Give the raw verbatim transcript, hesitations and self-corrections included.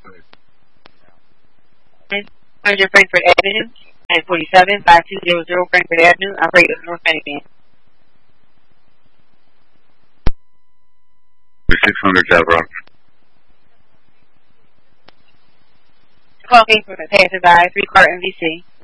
one hundred Frankfurt Avenue, nine forty-seven, five two zero zero Frankfurt Avenue, operate with North Manning. six hundred Jabra. Call came from a passerby, three car M V C.